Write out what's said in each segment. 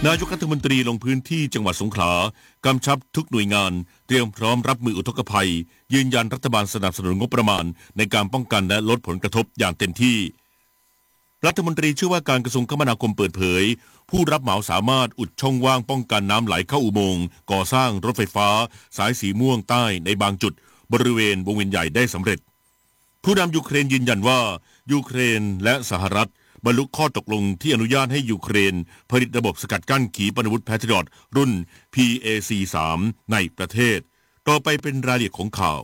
นายกรัฐมนตรีลงพื้นที่จังหวัดสงขลากำชับทุกหน่วยงานเตรียมพร้อมรับมืออุทกภัยยืนยันรัฐบาลสนับสนุนงบประมาณในการป้องกันและลดผลกระทบอย่างเต็มที่รัฐมนตรีช่วยว่าการกระทรวงคมนาคมเปิดเผยผู้รับเหมาสามารถอุดช่องว่างป้องกันน้ำไหลเข้าอุโมงค์ก่อสร้างรถไฟฟ้าสายสีม่วงใต้ในบางจุดบริเวณวงเวียนใหญ่ได้สำเร็จผู้นำยูเครนยืนยันว่ายูเครนและสหรัฐบรรลุข้อตกลงที่อนุญาตให้ยูเครนผลิตระบบสกัดกั้นขีปนาวุธแพทริอตรุ่น PAC-3 ในประเทศต่อไปเป็นรายละเอียดของข่า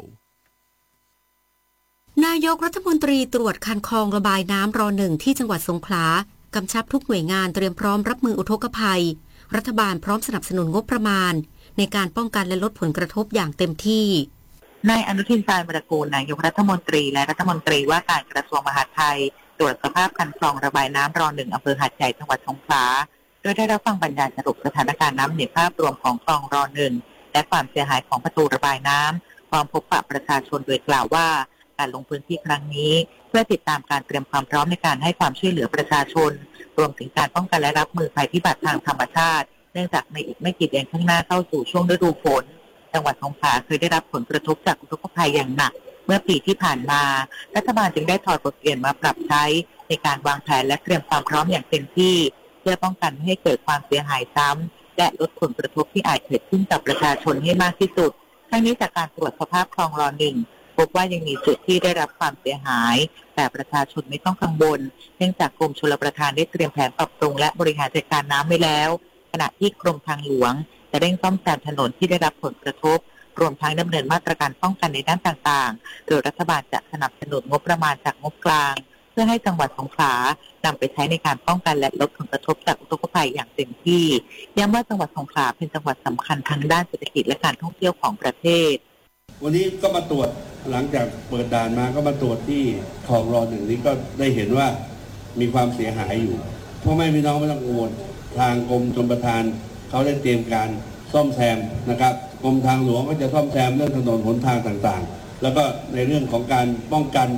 วนายกรัฐมนตรีตรวจคันคลองระบายน้ำร.1 ที่จังหวัดสงขลากำชับทุกหน่วยงานเตรียมพร้อมรับมืออุทกภัยรัฐบาลพร้อมสนับสนุนงบประมาณในการป้องกันและลดผลกระทบอย่างเต็มที่นายอนุทิน ชาญวิรากูลนายกรัฐมนตรีและรัฐมนตรีว่าการกระทรวงมหาดไทยตรวจสภาพคันคลองระบายน้ำร.1 อำเภอหาดใหญ่จังหวัดสงขลาโดยได้รับฟังบรรยายสรุปสถานการณ์น้ำในภาพรวมของคลองร.1 และความเสียหายของประตูระบายน้ำพร้อมพบปะประชาชนโดยกล่าวว่าการลงพื้นที่ครั้งนี้เพื่อติดตามการเตรียมความพร้อมในการให้ความช่วยเหลือประชาชนรวมถึงการป้องกันและรับมือภัยพิบัติทางธรรมชาติเนื่องจากในอีกไม่กี่เดือนข้างหน้าเข้าสู่ช่วงฤดูฝนจังหวัดสงขลาเคยได้รับผลกระทบจากอุทกภัยอย่างหนักเมื่อปีที่ผ่านมารัฐบาลจึงได้ถอดบทเรียนมาปรับใช้ในการวางแผนและเตรียมความพร้อมอย่างเต็มที่เพื่อป้องกันไม่ให้เกิดความเสียหายซ้ำและลดผลกระทบที่อาจเกิดขึ้นกับประชาชนให้มากที่สุดทั้งนี้จากการตรวจสภาพคลองร.1 พบว่ายังมีจุดที่ได้รับความเสียหายแต่ประชาชนไม่ต้องกังวลเนื่องจากกรมชลประทานได้เตรียมแผนปรับปรุงและบริหารจัดการน้ำไว้แล้วขณะที่กรมทางหลวงจะเร่งซ่อมแซมถนนที่ได้รับผลกระทบรวมทั้งดำเนินมาตรการป้องกันในด้านต่างๆโดยรัฐบาลจะสนับสนุนงบประมาณจากงบกลางเพื่อให้จังหวัดสงขลานำไปใช้ในการป้องกันและลดผลกระทบจากอุทกภัยอย่างเต็มที่ย้ำว่าจังหวัดสงขลาเป็นจังหวัดสำคัญทางด้านเศรษฐกิจและการท่องเที่ยวของประเทศวันนี้ก็มาตรวจหลังจากเปิดด่านมาก็มาตรวจที่คลองร.1 นี้ก็ได้เห็นว่ามีความเสียหายอยู่พ่อแม่พี่น้องไม่ต้องกังวลทางกรมชลประทานเขาได้เตรียมการซ่อมแซมนะครับกรมทางหลวงก็จะซ่อมแซมเรื่องถนนหนทางต่างๆแล้วก็ในเรื่องของการป้องกัน